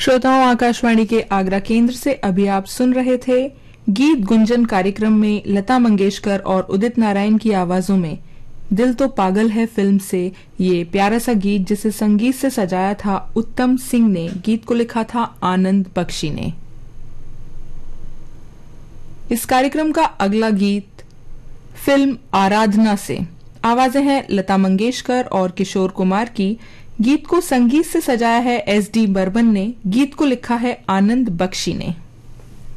श्रोताओं, आकाशवाणी के आगरा केंद्र से अभी आप सुन रहे थे गीत गुंजन कार्यक्रम में लता मंगेशकर और उदित नारायण की आवाजों में दिल तो पागल है फिल्म से ये प्यारा सा गीत, जिसे संगीत से सजाया था उत्तम सिंह ने। गीत को लिखा था आनंद बख्शी ने। इस कार्यक्रम का अगला गीत फिल्म आराधना से। आवाजें हैं लता मंगेशकर और किशोर कुमार की। गीत को संगीत से सजाया है SD बर्मन ने। गीत को लिखा है आनंद बख्शी ने।